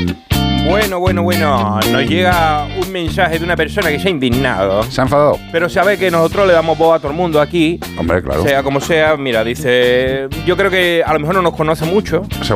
Bueno. Nos llega un mensaje de una persona que se ha indignado. ¿Se ha enfadado? Pero sabe que nosotros le damos voz a todo el mundo aquí. Hombre, claro. Sea como sea, mira, dice... Yo creo que a lo mejor no nos conoce mucho.